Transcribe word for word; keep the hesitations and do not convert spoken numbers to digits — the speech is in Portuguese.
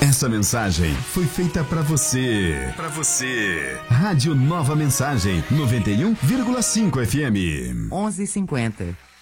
Essa mensagem foi feita pra você. Pra você. Rádio Nova Mensagem, noventa e um vírgula cinco F M. onze e cinquenta.